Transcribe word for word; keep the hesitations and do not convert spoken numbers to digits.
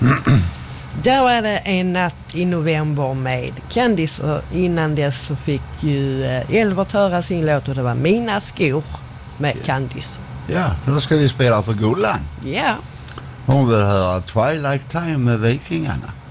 Där var det en natt i november med Candice, och innan dess så fick ju Elvert höra sin låt och det var Mina skor med Candice. Ja, då ska vi spela för Gullan. Ja. Hon vill höra Twilight Time med Vikingarna.